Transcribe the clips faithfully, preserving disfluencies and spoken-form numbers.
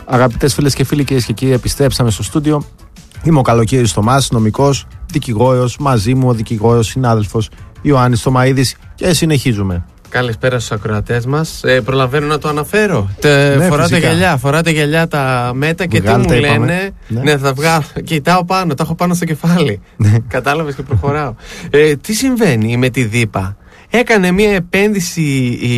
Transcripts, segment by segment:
Αγαπητές φίλες και φίλοι, κυρίες και κύριοι, επιστρέψαμε στο στούντιο. Είμαι ο Καλοκαίρης Θωμάς, νομικός, δικηγόρος. Μαζί μου ο δικηγόρος συνάδελφος Ιωάννης Θωμαίδης και συνεχίζουμε. Καλησπέρα στους ακροατές μας. Ε, προλαβαίνω να το αναφέρω. Τε, ναι, φοράτε φυσικά. γυαλιά, φοράτε γυαλιά τα μέτα και Βγάλτε, τι μου είπαμε. λένε. Ναι. Ναι, θα βγάλω. Κοιτάω πάνω, τα έχω πάνω στο κεφάλι. Κατάλαβες και προχωράω. Ε, τι συμβαίνει με τη ΔΥΠΑ? Έκανε μια επένδυση η,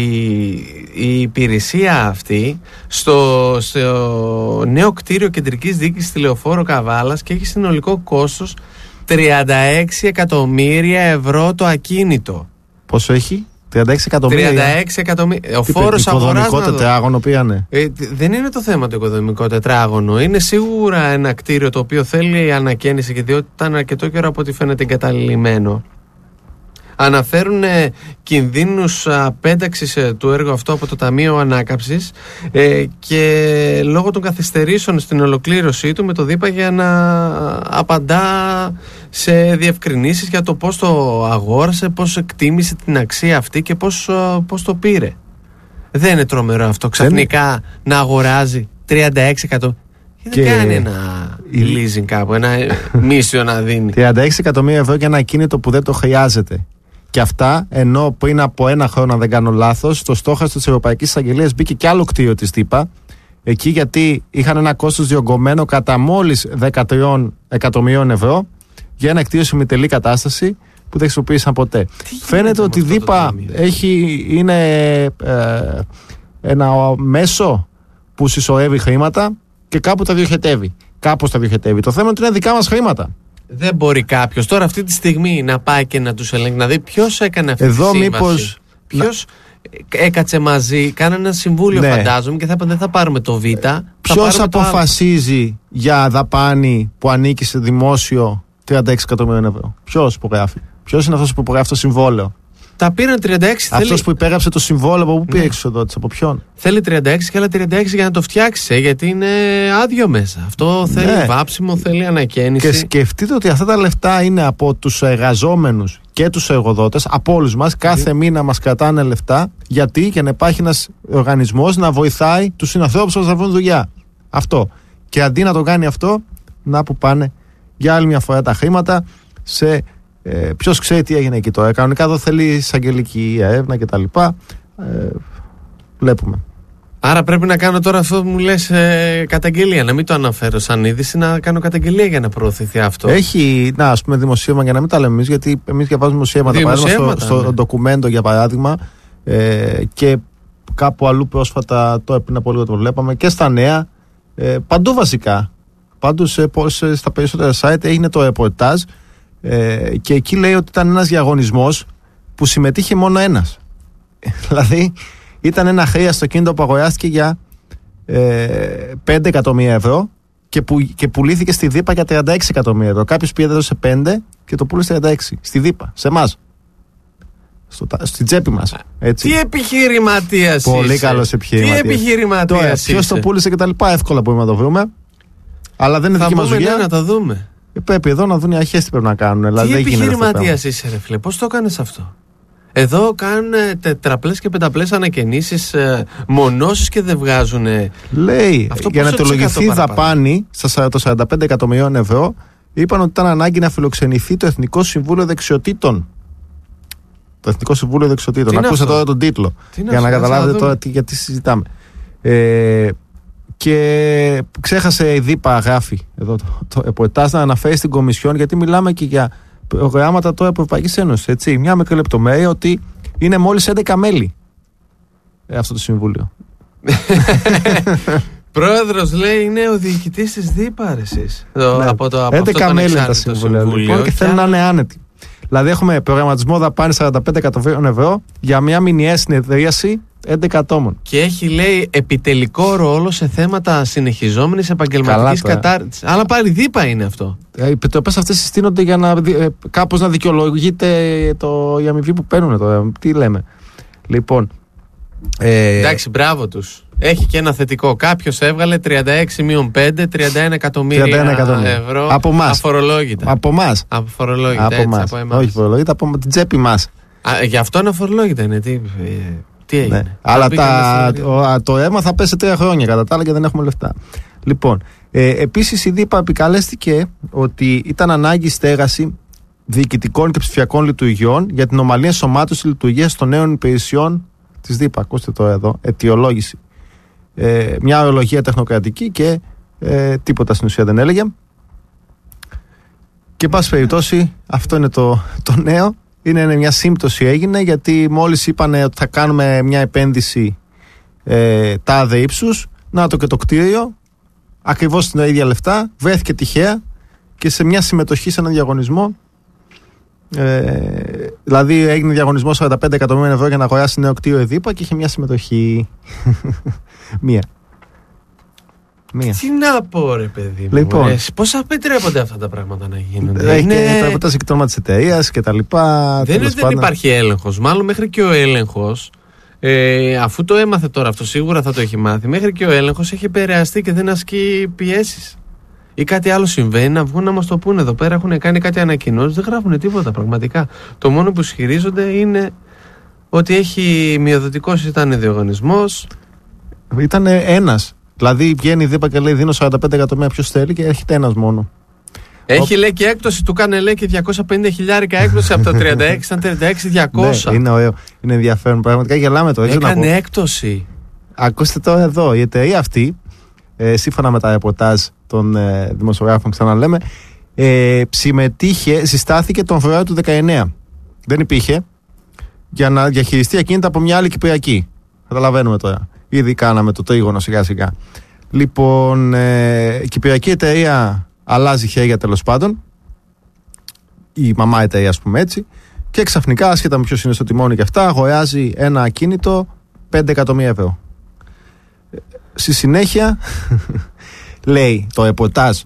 η υπηρεσία αυτή στο, στο νέο κτίριο κεντρικής διοίκησης τηλεοφόρου Καβάλας και έχει συνολικό κόστος τριάντα έξι εκατομμύρια ευρώ το ακίνητο. Πόσο έχει? τριάντα έξι εκατομμύρια. τριάντα έξι εκατομμύρια. Ο Τι φόρος αγοράς. οικοδομικό τετράγωνο πήγανε. Ε, δεν είναι το θέμα το οικοδομικό τετράγωνο. Είναι σίγουρα ένα κτίριο το οποίο θέλει ανακαίνιση και διότι ήταν αρκετό καιρό από ό,τι φαίνεται εγκαταλειμμένο. Αναφέρουν ε, κινδύνους απένταξης ε, του έργου αυτό από το Ταμείο Ανάκαμψης ε, και λόγω των καθυστερήσεων στην ολοκλήρωσή του με το ΔΥΠΑ για να απαντά σε διευκρινήσεις για το πώς το αγόρασε, πώς εκτίμησε την αξία αυτή και πώς, πώς το πήρε. Δεν είναι τρομερό αυτό ξαφνικά να αγοράζει τριάντα έξι εκατομμύρια. Και δεν κάνει ένα leasing κάπου, ένα μίσιο να δίνει. τριάντα έξι εκατομμύρια ευρώ για ένα ακίνητο που δεν το χρειάζεται. Και αυτά ενώ πριν από ένα χρόνο, αν δεν κάνω λάθος, στο στόχαστρο της Ευρωπαϊκής Εισαγγελίας μπήκε και άλλο κτίριο της ΔΥΠΑ. Εκεί γιατί είχαν ένα κόστος διωγγωμένο κατά μόλις δεκατρία εκατομμυρίων ευρώ για ένα κτίριο σε μητελή κατάσταση που δεν χρησιμοποίησαν ποτέ. Φαίνεται ότι η ΔΥΠΑ έχει, είναι ε, ένα μέσο που συσσωρεύει χρήματα και κάπου τα διοχετεύει. Κάπως τα διοχετεύει. Το θέμα είναι ότι είναι δικά μας χρήματα. Δεν μπορεί κάποιος τώρα αυτή τη στιγμή να πάει και να τους ελέγξει, να δει ποιος έκανε αυτή Εδώ τη σύμβαση. μήπως... Ποιος έκατσε μαζί, κάνανε ένα συμβούλιο, ναι, φαντάζομαι, και θα είπαν δεν θα πάρουμε το Β. Ποιος αποφασίζει για δαπάνη που ανήκει σε δημόσιο τριάντα έξι εκατομμύρια ευρώ? Ποιος υπογράφει? Ποιος είναι αυτός που υπογράφει το συμβόλαιο? Τα πήραν τριάντα έξι. Αυτός θέλει... που υπέγραψε το συμβόλαιο, από πού πήρε ναι. εξοδότηση, από ποιον? Θέλει τριάντα έξι και άλλα τριάντα έξι για να το φτιάξει, ε, γιατί είναι άδειο μέσα. Αυτό θέλει ναι. βάψιμο, θέλει ανακαίνιση. Και σκεφτείτε ότι αυτά τα λεφτά είναι από τους εργαζόμενους και τους εργοδότες, από όλους μας. Κάθε mm. μήνα μας κρατάνε λεφτά. Γιατί? Για να υπάρχει ένας οργανισμός να βοηθάει τους συνανθρώπους μας να βρουν δουλειά. Αυτό. Και αντί να το κάνει αυτό, να που πάνε για άλλη μια φορά τα χρήματα σε. Ε, ποιος ξέρει τι έγινε εκεί τώρα. Κανονικά εδώ θέλει εισαγγελική έρευνα κτλ. Ε, βλέπουμε. Άρα πρέπει να κάνω τώρα αυτό που μου λες, ε, καταγγελία. Να μην το αναφέρω σαν είδηση, να κάνω καταγγελία για να προωθηθεί αυτό. Έχει, να ας πούμε, δημοσίευμα, για να μην τα λέμε εμείς, γιατί εμείς διαβάζουμε δημοσίευματα. Δημοσίευματα στο, στο ναι. ντοκουμέντο για παράδειγμα, ε, και κάπου αλλού πρόσφατα, τώρα πριν από λίγο το βλέπαμε, και στα νέα, ε, παντού βασικά. Παντού σε, σε, στα περισσότερα site έγινε το ρεπορτάζ. Ε, και εκεί λέει ότι ήταν ένας διαγωνισμός που συμμετείχε μόνο ένας. Δηλαδή ήταν ένα χρέας στο κίνητο που αγοράστηκε για ε, πέντε εκατομμύρια ευρώ και, που, και πουλήθηκε στη ΔΥΠΑ για τριάντα έξι εκατομμύρια ευρώ. Κάποιος πήγε έδωσε πέντε και το πούλησε τριάντα έξι στη ΔΥΠΑ, σε εμάς, στο, στην τσέπη μας, έτσι. Τι επιχειρηματίας είσαι. Πολύ καλός επιχειρηματίας. Τι επιχειρηματίας είσαι. Ποιος το πούλησε και τα λοιπά, εύκολα μπορούμε να το βρούμε. Αλλά δεν είναι θα δική μας δουλειά. Ναι, να το δούμε. Πρέπει εδώ να δουν οι αρχές τι πρέπει να κάνουν. Δηλαδή, τι δεν επιχειρηματίας είσαι, ρε φίλε, πώς το έκανες αυτό? Εδώ κάνουν τετραπλές και πενταπλές ανακαινήσεις, ε, μονώσεις και δεν βγάζουν. Λέει, αυτό για να αιτιολογηθεί δαπάνη στα σαράντα πέντε εκατομμυρίων ευρώ, είπαν ότι ήταν ανάγκη να φιλοξενηθεί το Εθνικό Συμβούλιο Δεξιοτήτων. Το Εθνικό Συμβούλιο Δεξιοτήτων. Ακούστε τώρα τον τίτλο, τι για να, να καταλάβετε τώρα τι, γιατί συζητάμε. Ε, Και ξέχασε η ΔΥΠΑ, γράφει εδώ το, το ρεπορτάζ, να αναφέρει στην Κομισιόν, γιατί μιλάμε και για προγράμματα τώρα Ευρωπαϊκής Ένωσης. Έτσι. Μια μικρή λεπτομέρεια ότι είναι μόλις έντεκα μέλη ε, αυτό το συμβούλιο. Πρόεδρος λέει είναι ο διοικητής της ΔΥΠΑ, εσείς. Ναι. Από το, από έντεκα μέλη τα συμβούλια λοιπόν, και θέλουν να είναι άνετοι. Δηλαδή έχουμε προγραμματισμό δαπάνη σαράντα πέντε εκατομμυρίων ευρώ για μια μηνιαία συνεδρίαση έντεκα ατόμων. Και έχει, λέει, επιτελικό ρόλο σε θέματα συνεχιζόμενης επαγγελματικής κατάρτισης. Αλλά πάλι ΔΥΠΑ είναι αυτό. Οι επιτροπές αυτές συστήνονται για να ε, κάπως να δικαιολογείται το, η αμοιβή που παίρνουν τώρα. Τι λέμε. Λοιπόν. Ε, Εντάξει, μπράβο τους. Έχει και ένα θετικό. Κάποιος έβγαλε τριάντα έξι μείον πέντε, τριάντα ένα εκατομμύρια ευρώ από εμάς. Αφορολόγητα. Από εμάς. Αφορολόγητα. Από εμάς. Όχι φορολόγητα, από την τσέπη μας. Α, γι' αυτό είναι αφορολόγητα είναι. Τι, Τι έγινε. Ναι. Αλλά τα, το, το αίμα θα πέσει τρία χρόνια κατά τα άλλα και δεν έχουμε λεφτά. Λοιπόν, ε, επίσης η ΔΥΠΑ επικαλέστηκε ότι ήταν ανάγκη στέγαση διοικητικών και ψηφιακών λειτουργιών για την ομαλή ενσωμάτωση λειτουργίας των νέων υπηρεσιών της ΔΥΠΑ. Ακούστε το εδώ, αιτιολόγηση. Ε, μια ορολογία τεχνοκρατική και ε, τίποτα στην ουσία δεν έλεγε. Και εν πάση περιπτώσει, αυτό είναι το, το νέο. Είναι μια σύμπτωση έγινε, γιατί μόλις είπανε ότι θα κάνουμε μια επένδυση ε, τάδε ύψους, να το και το κτίριο, ακριβώς στην ίδια λεφτά, βρέθηκε τυχαία και σε μια συμμετοχή σε έναν διαγωνισμό. Ε, δηλαδή έγινε διαγωνισμό σαράντα πέντε εκατομμύρια ευρώ για να αγοράσει νέο κτίριο η ΔΥΠΑ και είχε μια συμμετοχή. μία. Μία. Τι να πω, ρε παιδί μου. Λοιπόν, ρε, πώς επιτρέπονται αυτά τα πράγματα να γίνονται. Έχει είναι... και τα εκτόματα της εταιρείας και τα λοιπά. Δεν είναι ότι δεν υπάρχει έλεγχος. Μάλλον μέχρι και ο έλεγχος, ε, αφού το έμαθε τώρα αυτό, σίγουρα θα το έχει μάθει. Μέχρι και ο έλεγχος έχει επηρεαστεί και δεν ασκεί πιέσεις. Ή κάτι άλλο συμβαίνει, να βγουν να μας το πούνε. Εδώ πέρα έχουν κάνει κάτι ανακοινώσεις, δεν γράφουν τίποτα πραγματικά. Το μόνο που ισχυρίζονται είναι ότι έχει μειοδοτικός, ήταν διαγωνισμός. Ήταν ένας. Δηλαδή βγαίνει η ΔΥΠΑ και λέει: δίνω σαράντα πέντε εκατομμύρια, ποιος θέλει, και έρχεται ένας μόνο. Έχει, λέει, και έκπτωση, του κάνε, λέει, και διακόσια πενήντα χιλιάρικα έκπτωση από το τριάντα έξι, ήταν τριάντα έξι διακόσια. Ναι, είναι ωραίο, είναι ενδιαφέρον. Πραγματικά γελάμε το. Έκανε έκπτωση. Ακούστε το εδώ. Η εταιρεία αυτή, ε, σύμφωνα με τα ρεπορτάζ των ε, δημοσιογράφων, ξαναλέμε, ε, συμμετείχε, συστάθηκε τον Φεβρουάριο του δεκαεννέα. Δεν υπήρχε για να διαχειριστεί ακίνητα από μια άλλη Κυπριακή. Καταλαβαίνουμε τώρα. Ήδη κάναμε το τρίγωνο σιγά σιγά. Λοιπόν, ε, η Κυπριακή εταιρεία αλλάζει χέρια, τέλος πάντων. Η μαμά εταιρεία, ας πούμε έτσι. Και ξαφνικά, άσχετα με ποιος είναι στο τιμόνι και αυτά, αγοράζει ένα ακίνητο πέντε εκατομμύρια ευρώ. Στη συνέχεια, λέει το ρεπορτάζ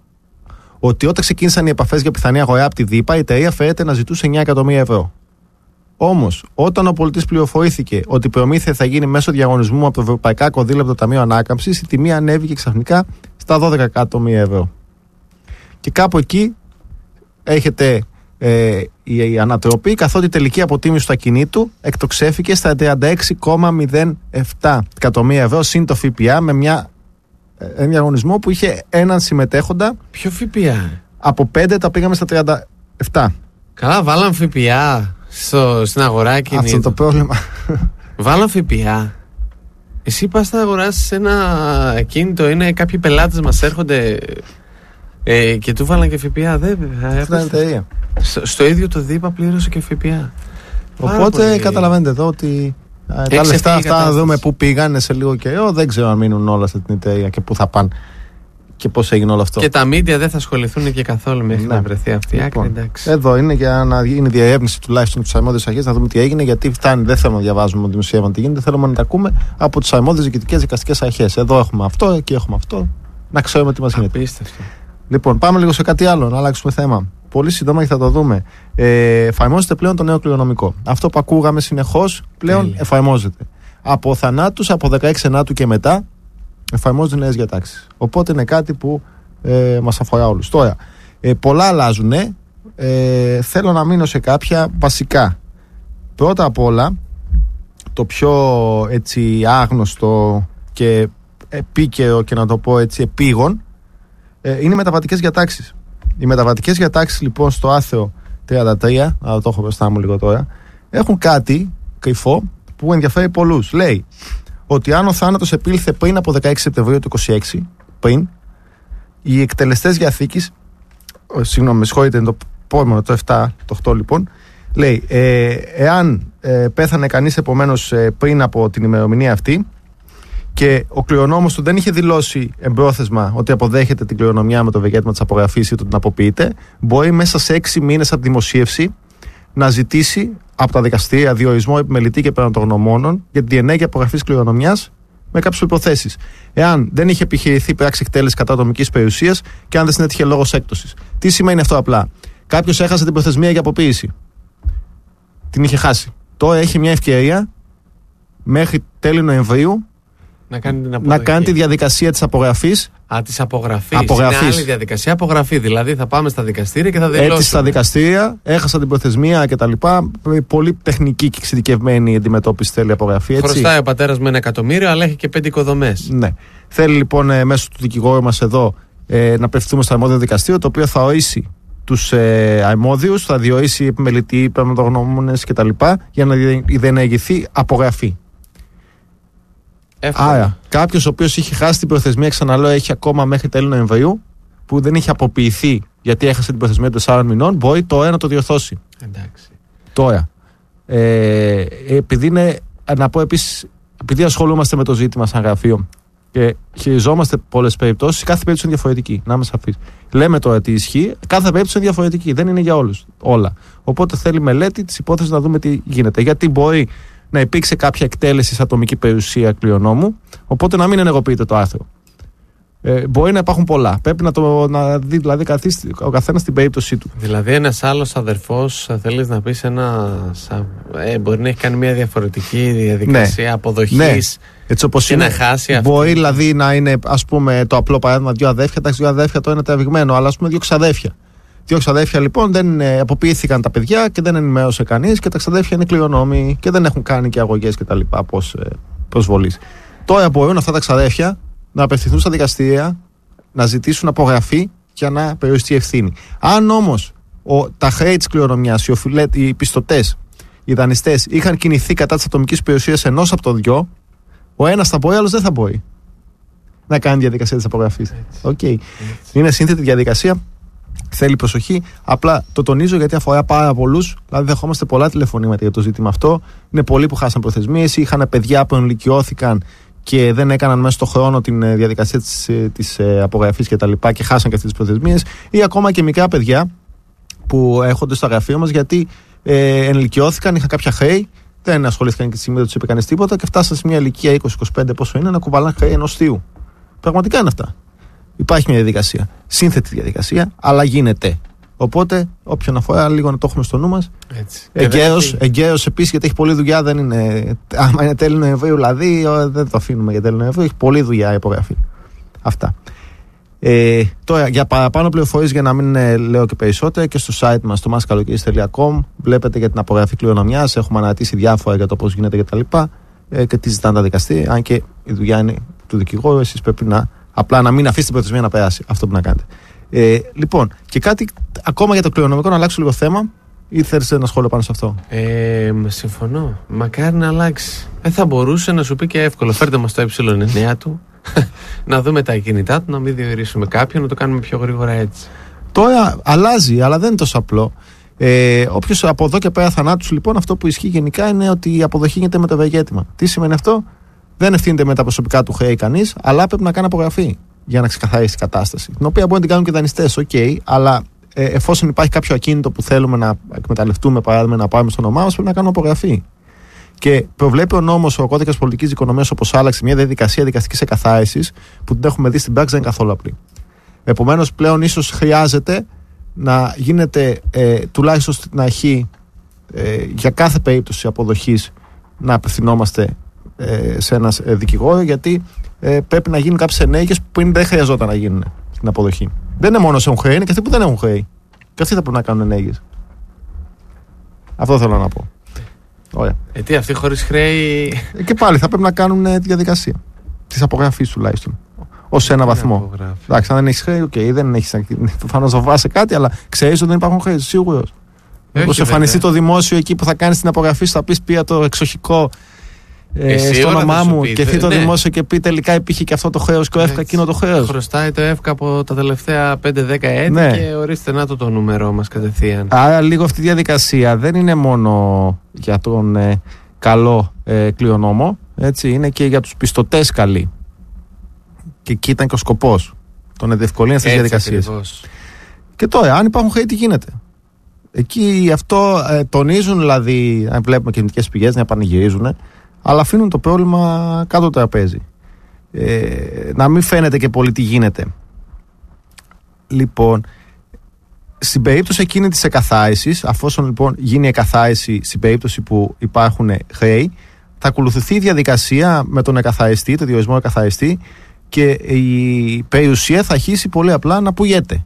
ότι όταν ξεκίνησαν οι επαφές για πιθανή αγορά από τη ΔΥΠΑ, η εταιρεία φέρεται να ζητούσε εννέα εκατομμύρια ευρώ. Όμως, όταν ο πολιτής πληροφορήθηκε ότι η προμήθεια θα γίνει μέσω διαγωνισμού από το Ευρωπαϊκά Κονδύλια από το Ταμείο Ανάκαμψης, η τιμή ανέβηκε ξαφνικά στα δώδεκα εκατομμύρια ευρώ. Και κάπου εκεί έχετε ε, η, η ανατροπή, καθότι η τελική αποτίμηση του ακινήτου εκτοξεύθηκε στα τριάντα έξι κόμμα μηδέν επτά εκατομμύρια ευρώ συν το ΦΠΑ, με μια, ένα διαγωνισμό που είχε έναν συμμετέχοντα. Ποιο ΦΠΑ? Από πέντε τα πήγαμε στα τριάντα επτά. Καλά, βάλαν ΦΠΑ στο, στην αγορά ακινήτου. Αυτό το πρόβλημα. Βάλαν ΦΠΑ. Εσύ πας να αγοράσεις ένα ακίνητο, είναι κάποιοι πελάτες μας έρχονται ε, και του βάλαν και ΦΠΑ. Δεν, ε, στο, στο ίδιο το ΔΥΠΑ πλήρωσε και ΦΠΑ. Οπότε πολύ... καταλαβαίνετε εδώ ότι ε, τα λεφτά αυτά να δούμε πού πήγανε σε λίγο καιρό. Δεν ξέρω αν μείνουν όλα σε την εταιρεία και πού θα πάνε και πώς έγινε όλο αυτό. Και τα μίντια δεν θα ασχοληθούν και καθόλου μέχρι ναι. να βρεθεί αυτή η άκρη. Λοιπόν, εδώ είναι για να γίνει διερεύνηση τουλάχιστον από τις αρμόδιες αρχές, να δούμε τι έγινε. Γιατί φτάνει, δεν θέλουμε να διαβάζουμε δημοσίευμα τι γίνεται, θέλουμε να τα ακούμε από τις αρμόδιες διοικητικές δικαστικές αρχές. Εδώ έχουμε αυτό, εκεί έχουμε αυτό. Να ξέρουμε τι μας γίνεται. Απίστευτο. Λοιπόν, πάμε λίγο σε κάτι άλλο, να αλλάξουμε θέμα. Πολύ σύντομα και θα το δούμε. Ε, εφαρμόζεται πλέον το νέο κληρονομικό. Αυτό που ακούγαμε συνεχώς πλέον Τέλεια. εφαρμόζεται. Από θανάτους, από δεκαέξι θανάτου και μετά, εφαρμόζονται νέες διατάξεις. Οπότε είναι κάτι που ε, μας αφορά όλους. Τώρα, ε, πολλά αλλάζουν. Ε, θέλω να μείνω σε κάποια βασικά. Πρώτα απ' όλα, το πιο έτσι άγνωστο και επίκαιρο και να το πω έτσι επίγον, ε, είναι οι μεταβατικές διατάξεις. Οι μεταβατικές διατάξεις λοιπόν στο άρθρο τριάντα τρία, αλλά το έχω μπροστά μου λίγο τώρα, έχουν κάτι κρυφό που ενδιαφέρει πολλούς. Λέει ότι αν ο θάνατος επήλθε πριν από δεκαέξι Σεπτεμβρίου του είκοσι έξι, πριν, οι εκτελεστές διαθήκης, συγγνώμη, με συγχωρείτε, είναι το επόμενο, το επτά, το οκτώ λοιπόν, λέει, ε, εάν ε, πέθανε κανείς επομένως ε, πριν από την ημερομηνία αυτή και ο κληρονόμος του δεν είχε δηλώσει εμπρόθεσμα ότι αποδέχεται την κληρονομιά με το ευεργέτημα της απογραφής ή του την αποποιείται, μπορεί μέσα σε έξι μήνες από δημοσίευση να ζητήσει από τα δικαστήρια διορισμό επιμελητή και περαντογνωμόνων για τη διενέργεια απογραφής κληρονομιάς με κάποιες προϋποθέσεις. Εάν δεν είχε επιχειρηθεί πράξη εκτέλεση κατά ατομικής περιουσίας και αν δεν συνέτυχε λόγος έκπτωσης. Τι σημαίνει αυτό απλά? Κάποιος έχασε την προθεσμία για αποποίηση. Την είχε χάσει. Τώρα έχει μια ευκαιρία μέχρι τέλη Νοεμβρίου Να κάνει, την αποδοχή. να κάνει τη διαδικασία της απογραφής. Α, της απογραφής. απογραφής. Είναι άλλη διαδικασία, απογραφή. Δηλαδή θα πάμε στα δικαστήρια και θα δηλώσουμε. Έτσι στα δικαστήρια, έχασα την προθεσμία κτλ. Πολύ τεχνική και εξειδικευμένη αντιμετώπιση θέλει η απογραφή. Έτσι. Χρωστάει ο πατέρας με ένα εκατομμύριο, αλλά έχει και πέντε οικοδομές. Ναι. Θέλει λοιπόν ε, μέσω του δικηγόρου μας εδώ ε, να απευθυνθούμε στο αρμόδιο δικαστήριο, το οποίο θα ορίσει τους ε, αρμόδιους, θα διορίσει επιμελητή, πραγματογνώμονες κτλ. Για να διενεργηθεί απογραφή. Εύκολα. Άρα, κάποιος ο οποίος είχε χάσει την προθεσμία, ξαναλέω, έχει ακόμα μέχρι τέλη Νοεμβρίου, που δεν είχε αποποιηθεί γιατί έχασε την προθεσμία των τεσσάρων μηνών, μπορεί τώρα να το διορθώσει. Εντάξει. Τώρα. Ε, επειδή είναι, να πω επίσης, επειδή ασχολούμαστε με το ζήτημα σαν γραφείο και χειριζόμαστε πολλές περιπτώσεις, κάθε περίπτωση είναι διαφορετική. Να είμαι σαφής. Λέμε τώρα τι ισχύει, κάθε περίπτωση είναι διαφορετική. Δεν είναι για όλους όλα. Οπότε θέλει μελέτη της υπόθεσης να δούμε τι γίνεται. Γιατί μπορεί να υπήρξε κάποια εκτέλεση σε ατομική περιουσία κληρονόμου, οπότε να μην ενεργοποιείται το άρθρο. Ε, μπορεί να υπάρχουν πολλά. Πρέπει να το να δει δηλαδή, ο καθένας την περίπτωσή του. Δηλαδή, ένας άλλος αδερφός, θέλεις να πεις ένα. Ε, μπορεί να έχει κάνει μια διαφορετική διαδικασία ναι. αποδοχής. Ναι. Έτσι όπως και είναι, να χάσει αυτή. Μπορεί δηλαδή να είναι, ας πούμε, το απλό παράδειγμα δύο αδέρφια. Εντάξει, δύο αδέρφια το είναι τραβηγμένο, αλλά ας πούμε δύο ξαδέρφια. Δύο ξαδέρφια λοιπόν δεν ε, αποποιήθηκαν τα παιδιά και δεν ενημέρωσε κανείς και τα ξαδέρφια είναι κληρονόμοι και δεν έχουν κάνει και αγωγές και τα λοιπά προς, ε, προσβολής. Τώρα μπορούν αυτά τα ξαδέρφια να απευθυνθούν στα δικαστήρια, να ζητήσουν απογραφή για να περιοριστεί η ευθύνη. Αν όμως ο, τα χρέη της κληρονομιάς, οι, οφειλέ, οι πιστωτές, οι δανειστές είχαν κινηθεί κατά της ατομικής περιουσίας ενός από τον δυο, ο ένας θα μπορεί, ο άλλος δεν θα μπορεί να κάνει διαδικασία της απογραφής. Okay. Είναι σύνθετη διαδικασία. Θέλει προσοχή. Απλά το τονίζω γιατί αφορά πάρα πολλούς. Δηλαδή, δεχόμαστε πολλά τηλεφωνήματα για το ζήτημα αυτό. Είναι πολλοί που χάσαν προθεσμίες ή είχαν παιδιά που ενηλικιώθηκαν και δεν έκαναν μέσα στο χρόνο την διαδικασία της, της απογραφής και τα λοιπά και χάσαν και αυτές τις προθεσμίες. Ή ακόμα και μικρά παιδιά που έρχονται στο γραφείο μας γιατί ε, ενηλικιώθηκαν, είχαν κάποια χρέη, δεν ασχολήθηκαν και τη στιγμή δεν τους είπε κανείς τίποτα και φτάσαν σε μια ηλικία είκοσι είκοσι πέντε πόσο είναι να κουβαλάνε χρέη ενός θείου. Πραγματικά είναι αυτά. Υπάρχει μια διαδικασία. Σύνθετη διαδικασία, αλλά γίνεται. Οπότε, όποιον αφορά, λίγο να το έχουμε στο νου μας. Εγκαίρος, εγκαίρος επίσης, γιατί έχει πολλή δουλειά. Δεν είναι, άμα είναι τέλη Νοεμβρίου, δηλαδή, δεν το αφήνουμε για τέλη Νοεμβρίου. Έχει πολλή δουλειά η υπογραφή. Αυτά. Ε, τώρα, για παραπάνω πληροφορίες, για να μην ε, λέω και περισσότερα, και στο site μας, στο maskalokiris τελεία com, βλέπετε για την απογραφή κληρονομιάς. Έχουμε αναρτήσει διάφορα για το πώς γίνεται κτλ. Ε, και τι ζητάνε τα δικαστήρια. Αν και η δουλειά είναι του δικηγόρου, εσείς πρέπει να. Απλά να μην αφήσει την προθεσμία να περάσει. Αυτό που να κάνετε. Ε, λοιπόν, και κάτι ακόμα για το κληρονομικό, να αλλάξω λίγο θέμα, ή θέλεις ένα σχόλιο πάνω σε αυτό? Ε, συμφωνώ. Μακάρι να αλλάξει. Δεν θα μπορούσε να σου πει και εύκολο. Φέρτε μας το ε εννιά του, να δούμε τα κινητά του, να μην διορίσουμε κάποιον, να το κάνουμε πιο γρήγορα έτσι. Τώρα αλλάζει, αλλά δεν είναι τόσο απλό. Ε, Όποιος από εδώ και πέρα θανάτους, λοιπόν, αυτό που ισχύει γενικά είναι ότι η αποδοχή γίνεται με το ευεργέτημα. Τι σημαίνει αυτό? Δεν ευθύνεται με τα προσωπικά του χρέη κανείς, αλλά πρέπει να κάνει απογραφή για να ξεκαθαρίσει την κατάσταση. Την οποία μπορεί να την κάνουν και δανειστές, οκ, okay, αλλά ε, εφόσον υπάρχει κάποιο ακίνητο που θέλουμε να εκμεταλλευτούμε, παράδειγμα να πάρουμε στο όνομά μας, πρέπει να κάνουμε απογραφή. Και προβλέπει ο νόμος, ο κώδικας πολιτικής οικονομίας, όπως άλλαξε, μια διαδικασία δικαστικής εκαθάρισης που την έχουμε δει στην πράξη, δεν είναι καθόλου απλή. Επομένως, πλέον ίσως χρειάζεται να γίνεται ε, τουλάχιστον στην αρχή ε, για κάθε περίπτωση αποδοχής να απευθυνόμαστε σε ένα δικηγόρο, γιατί ε, πρέπει να γίνουν κάποιες ενέργειες που πριν δεν χρειαζόταν να γίνουν στην αποδοχή. Δεν είναι μόνο όσοι έχουν χρέη, είναι και αυτοί που δεν έχουν χρέη. Και αυτοί θα πρέπει να κάνουν ενέργειες. Αυτό θέλω να πω. Ωραία. Ε, τι, αυτοί χωρίς χρέη. Ε, και πάλι θα πρέπει να κάνουν ε, τη διαδικασία της απογραφής τουλάχιστον. Ως ένα βαθμό. Εντάξει, αν δεν έχεις χρέη, okay, δεν έχεις. Προφανώς θα βάσει κάτι, αλλά ξέρεις ότι δεν υπάρχουν χρέη, σίγουρος. Όπως εμφανιστεί το δημόσιο εκεί που θα κάνεις την απογραφή, θα πεις πήρα το εξοχικό. Ε, στο όνομά μου και έρθει το ναι. δημόσιο και πει τελικά υπήρχε και αυτό το χρέος και ο ΕΦΚΑ εκείνο το χρέος. Χρωστάει το ΕΦΚΑ από τα τελευταία πέντε δέκα έτη ναι. και ορίστε να το το νούμερό μας κατευθείαν. Άρα λίγο αυτή η διαδικασία δεν είναι μόνο για τον ε, καλό ε, κληρονόμο, έτσι, είναι και για τους πιστωτές καλή. Και εκεί ήταν και ο σκοπός, το να διευκολύνει αυτές τις διαδικασίες. Και τώρα, αν υπάρχουν χρέη, τι γίνεται? Εκεί αυτό ε, τονίζουν, δηλαδή, αν βλέπουμε κινητικές πηγές να πανηγυρίζουν, αλλά αφήνουν το πρόβλημα κάτω το τραπέζι. Ε, να μην φαίνεται και πολύ τι γίνεται. Λοιπόν, στην περίπτωση εκείνη της εκαθάρισης, αφόσον λοιπόν γίνει εκαθάριση στην περίπτωση που υπάρχουν χρέη, θα ακολουθηθεί η διαδικασία με τον εκαθαριστή, το διορισμό εκαθαριστή, και η περιουσία θα αρχίσει πολύ απλά να πουλιέται.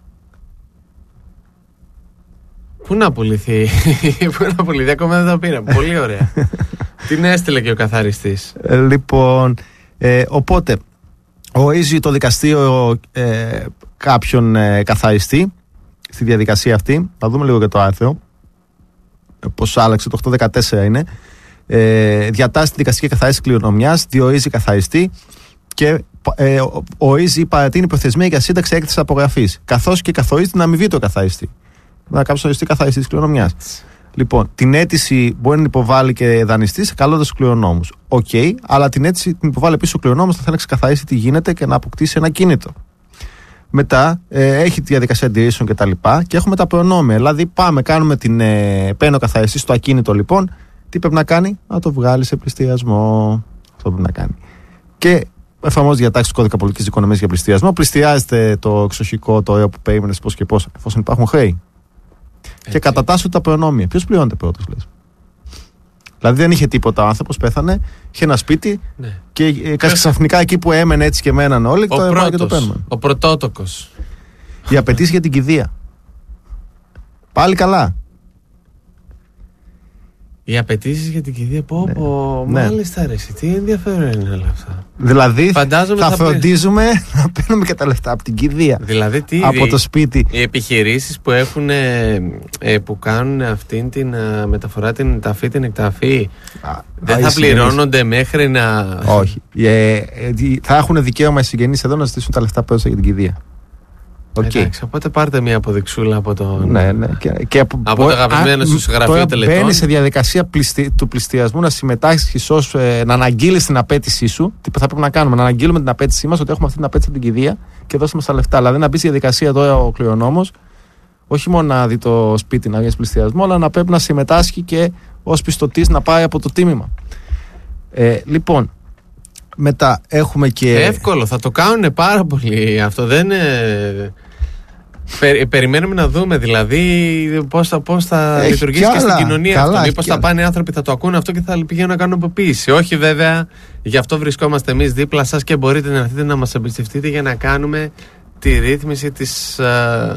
Πού να πουληθεί, πού να πουληθεί, ακόμα δεν τα πήραμε. Πολύ ωραία. Την έστειλε και ο καθαριστής. Ε, λοιπόν, ε, οπότε ορίζει το δικαστήριο ε, κάποιον ε, καθαριστή στη διαδικασία αυτή. Θα δούμε λίγο και το άρθρο, πώς άλλαξε, το οκτακόσια δεκατέσσερα είναι. Ε, διατάσσει τη δικαστική καθάριση κληρονομιάς, διορίζει καθαριστή και ε, ορίζει παρατείνει προθεσμία για σύνταξη έκθεσης απογραφής, καθώς και καθορίζει την αμοιβή του καθαριστή. Να κάποιο οριστεί καθαριστή της κληρονομιάς. Λοιπόν, την αίτηση μπορεί να υποβάλει και δανειστής καλώντας τους κληρονόμους. Οκ, okay, αλλά την αίτηση την υποβάλλει επίσης ο κληρονόμος, θα θέλει να ξεκαθαρίσει τι γίνεται και να αποκτήσει ένα κίνητο. Μετά ε, έχει τη διαδικασία αντιρρήσεων και τα λοιπά και έχουμε τα προνόμια. Δηλαδή, πάμε, κάνουμε την. Ε, παίρνει ο καθαριστής στο ακίνητο, λοιπόν, τι πρέπει να κάνει, να το βγάλει σε πληστηριασμό. Αυτό πρέπει να κάνει. Και εφαρμόζει διατάξεις του κώδικα πολιτικής οικονομίας για πληστηριασμό. Πληστηριάζεται το εξοχικό, το ωραίο που περίμενε πώς και πώς, εφόσον υπάρχουν χρέη. Έτσι. Και κατατάσσονται τα προνόμια. Ποιος πληρώνεται πρώτος, λες? Δηλαδή δεν είχε τίποτα ο άνθρωπος, πέθανε, είχε ένα σπίτι, ναι. Και ε, ξαφνικά εκεί που έμενε έτσι και μέναν όλοι, το έμεναν και το παίρνουν. Ο πρωτότοκος. Οι απαιτήσεις για την κηδεία. Πάλι καλά. Οι απαιτήσεις για την κηδεία, πω, ναι. πω, ναι. Μάλιστα ρε, τι ενδιαφέρον είναι όλα αυτά. Δηλαδή Φαντάζομαι θα, θα φροντίζουμε πει... να παίρνουμε και τα λεφτά από την κηδεία. Δηλαδή τι, από το σπίτι. Οι επιχειρήσεις που έχουν, ε, που κάνουν αυτήν την α, μεταφορά, την ταφή, την εκταφή, α, δεν α, θα πληρώνονται συγγενείς. Μέχρι να... Όχι. Ε, ε, θα έχουν δικαίωμα οι συγγενείς εδώ να ζητήσουν τα λεφτά που έδωσαν για την κηδεία. Okay. Εντάξει, οπότε πάρτε μια αποδειξούλα από τον. Ναι, ναι. Και, και από, από το αγαπημένο σου γραφείο τελετών. Μπαίνει σε διαδικασία πληστι, του πληστηριασμού να συμμετάσχει ως ε, να αναγγείλεις την απέτησή σου. Τι θα πρέπει να κάνουμε, να αναγγείλουμε την απέτησή μας ότι έχουμε αυτή την απέτηση από την κηδεία και δώσουμε στα λεφτά. Δηλαδή να μπει στη διαδικασία τώρα ο κληρονόμος, όχι μόνο να δει το σπίτι να βγει πληστηριασμό, αλλά να πρέπει να συμμετάσχει και ως πιστωτής να πάει από το τίμημα. Ε, λοιπόν. Μετά έχουμε και. Εύκολο, θα το κάνουν πάρα πολύ. Αυτό δεν είναι. Πε, περιμένουμε να δούμε δηλαδή πώς θα, πώς θα λειτουργήσει και στην κοινωνία καλά, αυτό. Μήπως θα πάνε οι άνθρωποι, θα το ακούνε αυτό και θα πηγαίνουν να κάνουν αποποίηση. Όχι βέβαια, γι' αυτό βρισκόμαστε εμείς δίπλα σας και μπορείτε να έρθετε να μας εμπιστευτείτε για να κάνουμε τη ρύθμιση της, α,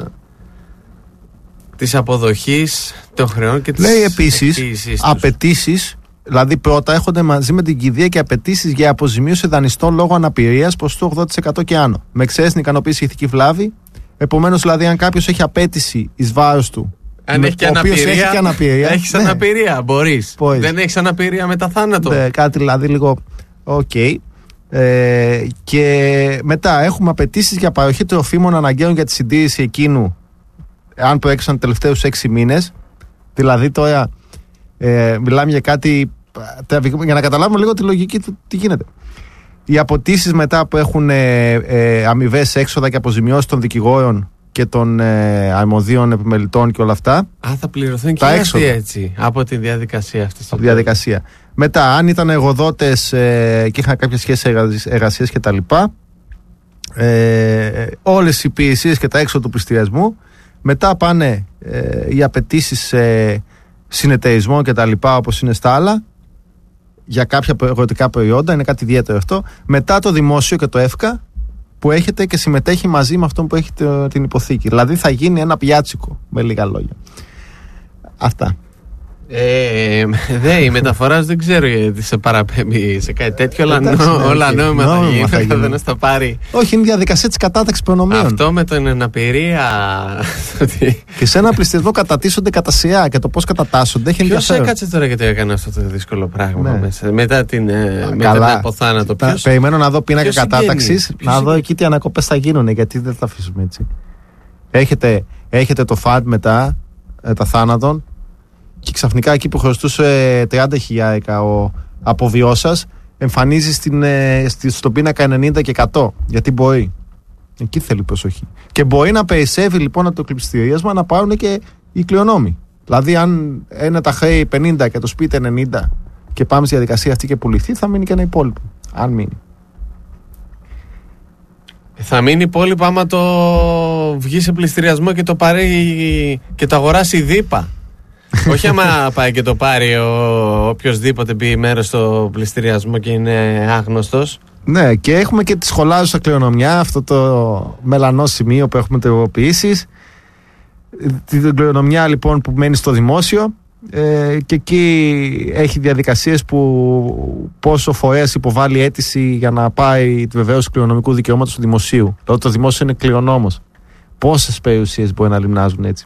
της αποδοχής των χρεών και της. Λέει επίσης απαιτήσεις. Δηλαδή, πρώτα έρχονται μαζί με την κηδεία και απαιτήσεις για αποζημίωση δανειστών λόγω αναπηρίας ποσοστού ογδόντα τοις εκατό και άνω. Με εξαίρεση την ικανοποίηση ηθική βλάβη. Επομένως, δηλαδή, αν κάποιος έχει απέτηση εις βάρος του. Αν με, έχει και αναπηρία. Έχει και αναπηρία. Έχεις ναι. αναπηρία, μπορείς. Πώς. Δεν έχεις αναπηρία μετά θάνατο. Ναι, κάτι δηλαδή λίγο. Οκ. Okay. Ε, και μετά έχουμε απαιτήσεις για παροχή τροφίμων αναγκαίων για τη συντήρηση εκείνου, αν προέκυψαν τους τελευταίους έξι μήνες. Δηλαδή, τώρα ε, μιλάμε για κάτι. Για να καταλάβουμε λίγο τη λογική του τι γίνεται. Οι αποτίσεις μετά που έχουν ε, ε, αμοιβές έξοδα και αποζημιώσεις των δικηγόρων και των ε, αρμοδίων επιμελητών και όλα αυτά. Α, θα πληρωθούν και αυτοί έτσι από τη διαδικασία αυτή. Από τη διαδικασία. Μετά, αν ήταν εργοδότες ε, και είχαν κάποιες σχέσεις εργασίας και τα λοιπά, ε, όλες οι υπηρεσίες και τα έξοδα του πληστηριασμού. Μετά πάνε ε, οι απαιτήσεις ε, συνεταιρισμών και τα λοιπά, όπως είναι στα άλλα. Για κάποια αγροτικά προϊόντα, είναι κάτι ιδιαίτερο αυτό. Μετά το δημόσιο και το ΕΦΚΑ που έχετε και συμμετέχει μαζί με αυτόν που έχει την υποθήκη. Δηλαδή θα γίνει ένα πιάτσικο, με λίγα λόγια. Αυτά. Ε, δε, η μεταφορά δεν ξέρω γιατί σε παραπέμπει σε κάτι τέτοιο, αλλά όλα νόμιμα θα γίνει. Δεν θα πάρει. Όχι, είναι η διαδικασία της κατάταξης προνομίων. Αυτό με την αναπηρία. Και σε ένα πληστηριασμό κατατίσσονται κατά σειρά και το πώς κατατάσσονται έχει ενδιαφέρον. Ποιος έκατσε τώρα γιατί έκανε αυτό το δύσκολο πράγμα ναι. μέσα, μετά την, μετά την αποθάνατο. Ποιος... Περιμένω να δω πίνακα κατάταξης, να δω εκεί τι ανακοπές θα γίνουν, γιατί δεν θα αφήσουμε έτσι. Έχετε, έχετε το φαντ μετά τα θάνατον. Και ξαφνικά εκεί που χρωστούσε τριάντα χιλιάρικα ο αποβιός σας, εμφανίζει στην, στη, στον πίνακα ενενήντα και εκατό. Γιατί μπορεί. Εκεί θέλει προσοχή. Και μπορεί να περισσεύει λοιπόν από το πληστηρίασμα να πάρουν και οι κληρονόμοι. Δηλαδή, αν είναι τα χρέη πενήντα και το σπίτι ενενήντα και πάμε στη διαδικασία αυτή και πουληθεί, θα μείνει και ένα υπόλοιπο. Αν μείνει. Θα μείνει υπόλοιπο άμα το βγει σε πληστηριασμό και το πάρει και το αγοράσει η ΔΥΠΑ. Όχι άμα πάει και το πάρει οποιοδήποτε μπει μέρος στο πληστηριασμό και είναι άγνωστος. Ναι, και έχουμε και τη σχολάζουσα κληρονομιά, αυτό το μελανό σημείο που έχουμε τυποποιήσεις. Την κληρονομιά λοιπόν που μένει στο δημόσιο, ε, και εκεί έχει διαδικασίες που πόσο φορέας υποβάλλει αίτηση για να πάει τη βεβαίωση κληρονομικού δικαιώματος του δημοσίου. Δηλαδή το δημόσιο είναι κληρονόμος. Πόσες περιουσίες μπορεί να λιμνάζουν έτσι?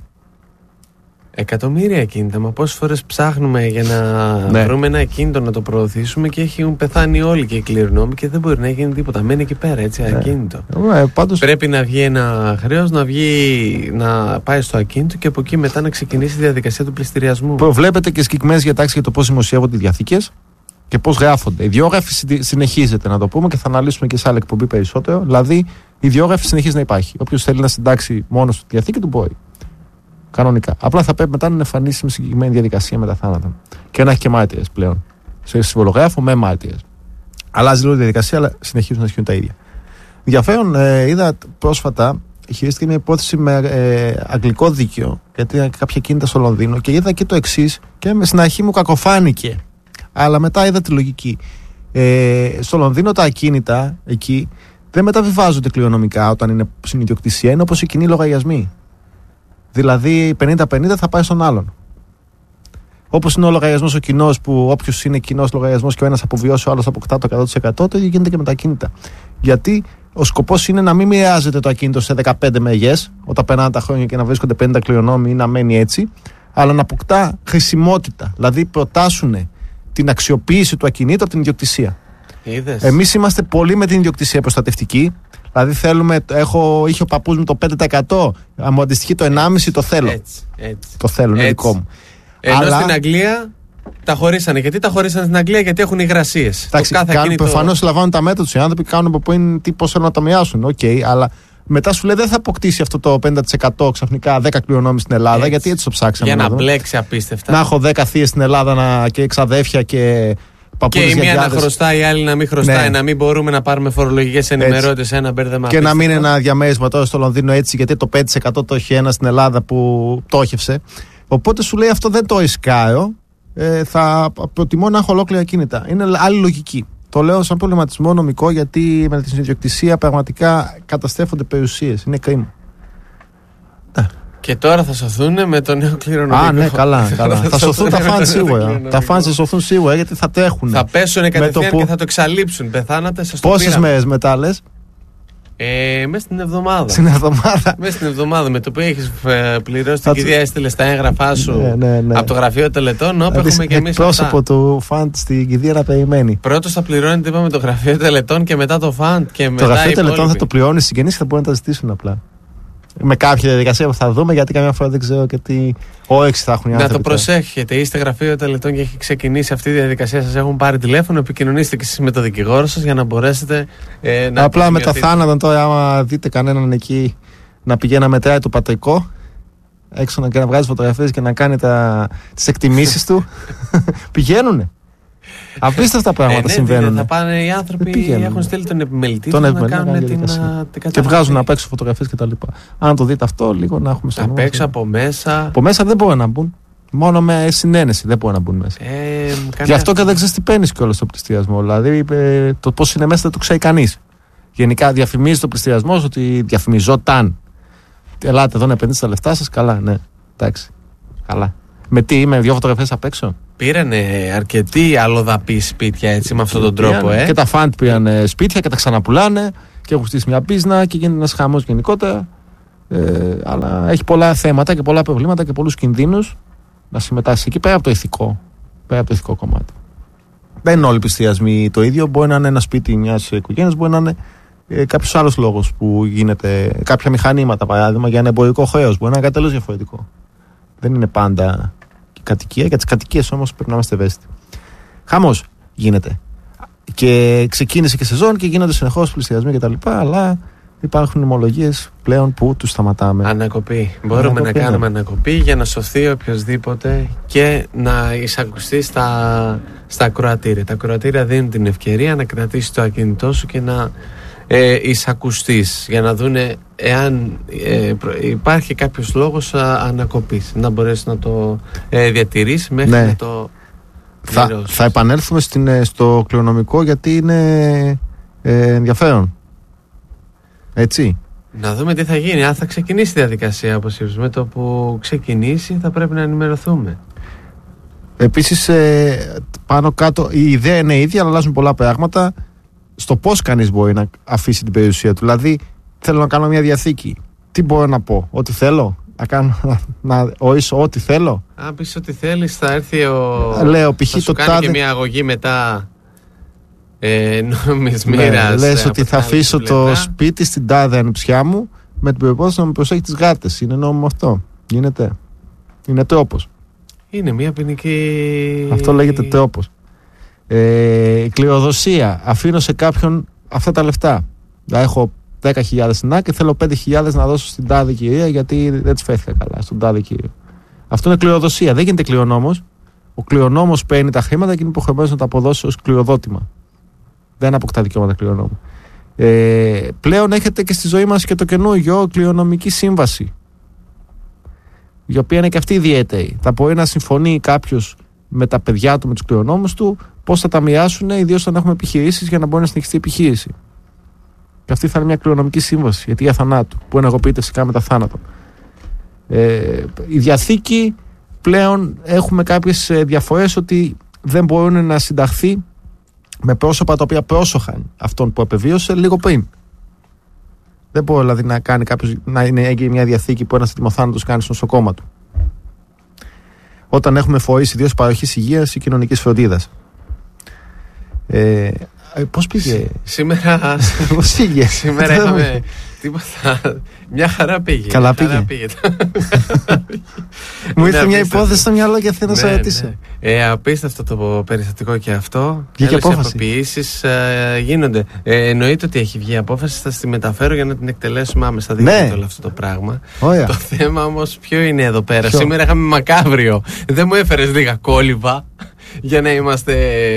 Εκατομμύρια ακίνητα. Μα πόσες φορές ψάχνουμε για να ναι. βρούμε ένα ακίνητο να το προωθήσουμε και έχουν πεθάνει όλοι και οι κληρονόμοι και δεν μπορεί να γίνει τίποτα. Μένει εκεί πέρα έτσι, ναι. ακίνητο. Ναι, πάντως... Πρέπει να βγει ένα χρέος, να, βγει, να πάει στο ακίνητο και από εκεί μετά να ξεκινήσει η διαδικασία του πληστηριασμού. Προβλέπετε και συγκεκριμένες διατάξεις για το πώς δημοσιεύονται οι διαθήκες και πώς γράφονται. Η διόγραφη συνεχίζεται, να το πούμε, και θα αναλύσουμε και σε άλλη εκπομπή περισσότερο. Δηλαδή, η διόγραφη συνεχίζει να υπάρχει. Όποιος θέλει να συντάξει μόνο στη διαθήκη του μπορεί. Κανονικά. Απλά θα πρέπει μετά να εμφανίσει με συγκεκριμένη διαδικασία μετά θάνατον. Και να έχει και μάρτυρες πλέον. Σε συμβολογράφο με μάρτυρες. Αλλάζει λίγο η διαδικασία, αλλά συνεχίζουν να ισχύουν τα ίδια. Ενδιαφέρον, ε, είδα πρόσφατα, χειρίστηκε μια υπόθεση με ε, αγγλικό δίκαιο, γιατί είχα κάποια κίνητα στο Λονδίνο και είδα και το εξής, και στην αρχή μου κακοφάνηκε. Αλλά μετά είδα τη λογική. Ε, στο Λονδίνο τα ακίνητα εκεί δεν μεταβιβάζονται κληρονομικά όταν είναι στην ιδιοκτησία, είναι όπως οι κοινοί λογαριασμοί. Δηλαδή πενήντα πενήντα θα πάει στον άλλον. Όπως είναι ο λογαριασμός ο κοινός, που όποιος είναι κοινός λογαριασμός και ο ένας αποβιώσει, ο άλλος αποκτά το εκατό τοις εκατό, το ίδιο γίνεται και με τα ακίνητα. Γιατί ο σκοπός είναι να μην μοιράζεται το ακίνητο σε δεκαπέντε μεγές, όταν περνάνε τα χρόνια και να βρίσκονται πενήντα κληρονόμοι ή να μένει έτσι, αλλά να αποκτά χρησιμότητα. Δηλαδή προτάσουν την αξιοποίηση του ακινήτου από την ιδιοκτησία. Εμείς είμαστε πολύ με την ιδιοκτησία προστατευτική. Δηλαδή θέλουμε, έχω, είχε ο παππούς μου το πέντε τοις εκατό, αν μου αντιστοιχεί το ενάμιση τοις εκατό, το θέλω. Έτσι, έτσι. Το θέλω, είναι δικό μου. Ενώ αλλά... στην Αγγλία τα χωρίσανε. Γιατί τα χωρίσανε στην Αγγλία? Γιατί έχουν υγρασίες. Προφανώς το... λαμβάνουν τα μέτρα τους οι άνθρωποι, κάνουν από πού τι πώς θέλουν να το μοιάσουν. Οκ, okay, αλλά μετά σου λέει δεν θα αποκτήσει αυτό το πενήντα τοις εκατό ξαφνικά δέκα κληρονόμοι στην Ελλάδα, έτσι. Γιατί έτσι το ψάξαμε. Για να, να μπλέξει απίστευτα. Να έχω δέκα θείες στην Ελλάδα να... και εξαδέφια και. Και η μία να χρωστάει, η άλλη να μην χρωστάει, ναι. Να μην μπορούμε να πάρουμε φορολογικές ενημερώτες, ένα μπέρδεμα. Και να μην είναι ένα διαμέρισμα τώρα στο Λονδίνο έτσι, γιατί το πέντε τοις εκατό το έχει ένα στην Ελλάδα που πτώχευσε. Οπότε σου λέει αυτό δεν το ρισκάρω. Ε, θα προτιμώ να έχω ολόκληρα κίνητα. Είναι άλλη λογική. Το λέω σαν προβληματισμό νομικό, γιατί με την ιδιοκτησία πραγματικά καταστρέφονται περιουσίες. Είναι κρίμα. Και τώρα θα σωθούν με το νέο κληρονομικό. Α, ναι, καλά. καλά. θα σωθούν τα φαν σίγουρα. Τα φαν θα σωθούν σίγουρα, γιατί θα τρέχουν. Θα πέσουν κατευθείαν που... και θα το εξαλείψουν. Πεθάνατε, σας το πήραμε. Πόσες μέρες μετά λες? Ε, μέσα στην εβδομάδα. Στην εβδομάδα. Μέσα στην εβδομάδα. Με το που έχεις πληρώσει την κηδεία, έστειλες τα έγγραφά σου, ναι, ναι, ναι. από το γραφείο τελετών, όπου έχουμε και εμείς. Πρόσωπο του φαντ στην κηδεία να περιμένει. Πρώτος θα πληρώνει, είπαμε, το γραφείο τελετών και μετά το φαντ. Το γραφείο τελετών θα το πληρώνει οι συγγενείς και θα μπορούν να τα ζητήσουν απλά. Με κάποια διαδικασία που θα δούμε, γιατί καμιά φορά δεν ξέρω και τι όρεξη θα έχουν οι άνθρωποι. Να το προσέχετε, είστε γραφείο τελετών και έχει ξεκινήσει αυτή η διαδικασία, σας έχουν πάρει τηλέφωνο, επικοινωνήστε και εσείς με το δικηγόρο σας για να μπορέσετε ε, να. Απλά με τα θάνατα τώρα, άμα δείτε κανέναν εκεί να πηγαίνει να μετράει το πατρικό έξω να, να βγάζει φωτογραφίες και να κάνει τις εκτιμήσεις του, πηγαίνουνε. Απίστευτα πράγματα ε, ναι, συμβαίνουν. Θα πάνε οι άνθρωποι, έχουν στείλει τον επιμελητή τους να κάνουν την. Και βγάζουν απ' έξω φωτογραφίες κτλ. Αν το δείτε αυτό, λίγο να έχουμε στο νου. Απ' έξω, από μέσα. Από μέσα δεν μπορούν να μπουν. Μόνο με συνένεση δεν μπορούν να μπουν μέσα. Ε, Γι' αυτό και δεν ξέρει τι παίρνει κιόλας στο πληστηριασμό. Δηλαδή ε, το πώς είναι μέσα δεν το ξέρει κανείς. Γενικά διαφημίζει το πληστηριασμό ότι διαφημιζόταν. Ελάτε εδώ να επενδύσετε τα λεφτά σας. Καλά, ναι. Εντάξει. Καλά. Με τι, με δύο φωτογραφίες απ' έξω. Πήρανε αρκετοί αλλοδαποί σπίτια έτσι με αυτόν τον τρόπο. Ε. Και τα φαντ πήραν σπίτια και τα ξαναπουλάνε και έχουν στήσει μια πίσνα και γίνεται ένας χαμός γενικότερα. Ε, αλλά έχει πολλά θέματα και πολλά προβλήματα και πολλούς κινδύνους να συμμετάσχει εκεί πέρα από το ηθικό. Πέρα από το ηθικό κομμάτι. Δεν είναι όλοι οι πληστηριασμοί το ίδιο. Μπορεί να είναι ένα σπίτι μιας οικογένειας, μπορεί να είναι ε, κάποιος άλλος λόγος που γίνεται. Κάποια μηχανήματα, παράδειγμα, για ένα εμπορικό χρέος. Μπορεί να είναι κάτι τελείως διαφορετικό. Δεν είναι πάντα κατοικία. Για τις κατοικίες όμως πρέπει να είμαστε ευαίσθητοι. Χαμός γίνεται. Και ξεκίνησε και σεζόν και γίνονται συνεχώς πληστηριασμοί κτλ. Αλλά υπάρχουν ομολογίες πλέον που τους σταματάμε. Ανακοπή. Μπορούμε ανακοπή, να κάνουμε ναι. ανακοπή για να σωθεί οποιοδήποτε και να εισακουστεί στα, στα ακροατήρια. Τα ακροατήρια δίνουν την ευκαιρία να κρατήσει το ακίνητό σου και να ε, εισακουστείς για να δούνε εάν ε, υπάρχει κάποιος λόγος ανακοπής, να μπορέσει να το ε, διατηρήσει μέχρι ναι. να το θα, θα επανέλθουμε στην, στο κληρονομικό, γιατί είναι ε, ενδιαφέρον, έτσι. Να δούμε τι θα γίνει, αν θα ξεκινήσει η διαδικασία αποσύρωσης. Με το που ξεκινήσει θα πρέπει να ενημερωθούμε. Επίσης ε, πάνω κάτω η ιδέα είναι ίδια, αλλά αλλάζουν πολλά πράγματα στο πώς κανείς μπορεί να αφήσει την περιουσία του. Δηλαδή, θέλω να κάνω μια διαθήκη. Τι μπορώ να πω, ό,τι θέλω, να κάνω, να ορίσω ό,τι θέλω. Αν πεις ό,τι θέλεις, θα έρθει ο... Λέω, π.χ. θα σου το κάνει τάδε... και μια αγωγή μετά ε, νομισμήρας. Ναι, λες ότι θα αφήσω το σπίτι στην τάδε ανιψιά μου με την προπόθεση να με προσέχει τις γάτες. Είναι νόμιμο αυτό? Γίνεται? Είναι τρόπος. Είναι μια ποινική... Αυτό λέγεται τρόπος. Ε, κληροδοσία. Αφήνω σε κάποιον αυτά τα λεφτά. Έχω δέκα χιλιάδες στην άκρη και θέλω πέντε χιλιάδες να δώσω στην τάδε κυρία, γιατί δεν της φέθηκα καλά στον τάδε κύριο. Αυτό είναι κληροδοσία. Δεν γίνεται κληρονόμος. Ο κληρονόμος παίρνει τα χρήματα και είναι υποχρεωμένος να τα αποδώσει ως κληροδότημα. Δεν αποκτά δικαιώματα κληρονόμου. Ε, πλέον έχετε και στη ζωή μας και το καινούργιο κληρονομική σύμβαση, η οποία είναι και αυτή ιδιαίτερη. Θα μπορεί να συμφωνεί κάποιος με τα παιδιά του, με τους κληρονόμους του, πώς θα τα μοιράσουν, ιδίως όταν έχουμε επιχειρήσεις, για να μπορεί να συνεχιστεί η επιχείρηση. Και αυτή θα είναι μια κληρονομική σύμβαση, γιατί για θανάτου, που ενεργοποιείται φυσικά μετά θάνατο. Ε, η διαθήκη, πλέον έχουμε κάποιες διαφορές, ότι δεν μπορούν να συνταχθεί με πρόσωπα τα οποία πρόσοχαν αυτόν που απεβίωσε λίγο πριν. Δεν μπορεί δηλαδή να κάνει κάποιος, να είναι έγκυρη μια διαθήκη που ένας ετοιμοθάνατος κάνει στο νοσοκόμα του. Όταν έχουμε φορείς ιδίως παροχής υγείας ή κοινωνικής φροντίδας. Ε, πώς πήγε? Σήμερα. Πώς πήγε? Σήμερα είχαμε. Τίποτα. Μια χαρά πήγε. Καλά πήγε. πήγε. Μου ήρθε μια υπόθεση στο μυαλό και θέλω να σε ρωτήσω. Ε, απίστευτο το περιστατικό και αυτό. Βγήκε απόφαση. Αποποιήσεις ε, γίνονται. Ε, εννοείται ότι έχει βγει απόφαση. Θα στη μεταφέρω για να την εκτελέσουμε άμεσα. Δεν ναι. όλο αυτό το πράγμα. Ωραία. Το θέμα όμως ποιο είναι εδώ πέρα? Ποιο? Σήμερα είχαμε μακάβριο. Δεν μου έφερες λίγα κόλληβα για να είμαστε.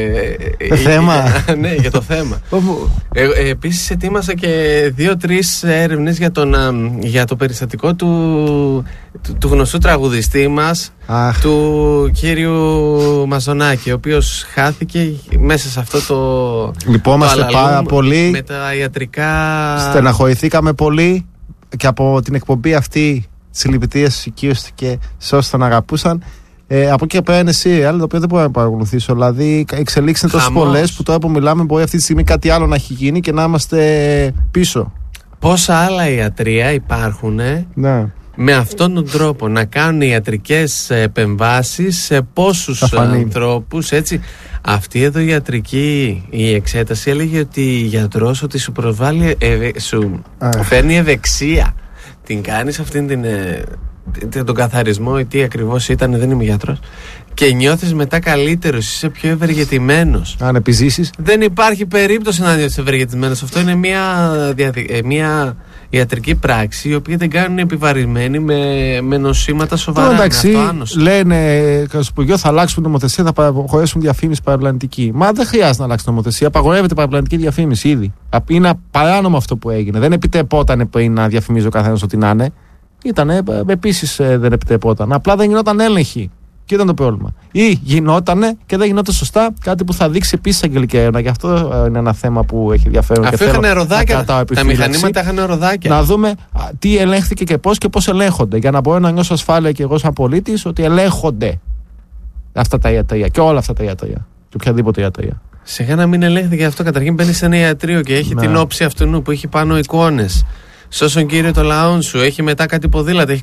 Το θέμα. Ναι, για το θέμα. ε, ε, Επίσης ετοίμασα και δύο-τρεις έρευνες για, για το περιστατικό του, του, του γνωστού τραγουδιστή μας, Αχ. του κύριου Μαζονάκη, ο οποίος χάθηκε μέσα σε αυτό το. Λυπόμαστε πάρα πολύ. Με τα ιατρικά. Στεναχωρηθήκαμε πολύ και από την εκπομπή αυτή. Συλληπιτήρες οικείωστηκε σε όσους τον αγαπούσαν. Ε, από εκεί πέρα είναι serial, το οποίο δεν μπορώ να παρακολουθήσω. Δηλαδή, εξελίξεις είναι τόσο πολλές που τώρα που μιλάμε μπορεί αυτή τη στιγμή κάτι άλλο να έχει γίνει και να είμαστε πίσω. Πόσα άλλα ιατρεία υπάρχουν ναι. με αυτόν τον τρόπο να κάνουν ιατρικές επεμβάσεις σε πόσους ανθρώπους, έτσι. Αυτή εδώ η ιατρική η εξέταση έλεγε ότι η γιατρός ότι σου προβάλλει, ε, σου φέρνει ευεξία. Την κάνεις αυτήν την. Ε, τον καθαρισμό ή τι ακριβώς ήταν, δεν είμαι γιατρός, και νιώθεις μετά καλύτερος, είσαι πιο ευεργετημένος. Αν επιζήσεις. Δεν υπάρχει περίπτωση να νιώθεις ευεργετημένος. Αυτό είναι μια, διαδικ... μια ιατρική πράξη η οποία δεν κάνουν επιβαρημένοι με, με νοσήματα σοβαρά. Τώρα, εντάξει, λένε στο Υπουργείο θα αλλάξουν νομοθεσία, θα απαγορεύσουν διαφήμιση παραπλανητική. Μα δεν χρειάζεται να αλλάξει νομοθεσία. Απαγορεύεται παραπλανητική διαφήμιση ήδη. Είναι παράνομο αυτό που έγινε. Δεν επιτρεπόταν πριν να διαφημίζει ο καθένας ό,τι να είναι. Ήτανε, επίσης δεν επιτρεπόταν. Απλά δεν γινόταν έλεγχη. Και ήταν το πρόβλημα. Ή γινότανε και δεν γινόταν σωστά, κάτι που θα δείξει επίσης αγγελική έρευνα. Και αυτό είναι ένα θέμα που έχει ενδιαφέρον. Αυτό είχαν ροδάκια. Τα μηχανήματα είχαν ροδάκια. Να δούμε α, τι ελέγχθηκε και πώς και πώς ελέγχονται. Για να μπορώ να νιώσω ασφάλεια και εγώ σαν πολίτης ότι ελέγχονται αυτά τα ιατρεία και όλα αυτά τα ιατρεία. Και οποιαδήποτε ιατρεία. Σιγά να μην ελέγχθηκε αυτό. Καταρχήν μπαίνει σε ένα ιατρείο και έχει να. την όψη αυτού που έχει πάνω εικόνες. Σώσον Κύριε το λαόν σου, έχει μετά κάτι ποδήλατα, έχει